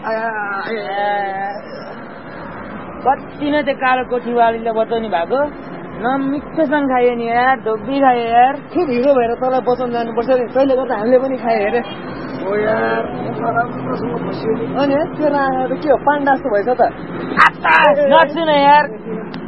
कति नै त्यो कालो कोठीवालीले बचाउने भएको न मिठोसँग खायो नि यार धोबी खायो यार खुब हिरो भएर तँलाई बचाउन जानुपर्छ नि तैँले गर्दा हामीले पनि खायो हेरे हो यार राम्रोसँग बस्यो नि अनि तेरो आँखा त के हो पाण्डा जस्तो भएछ त नर्छु न यार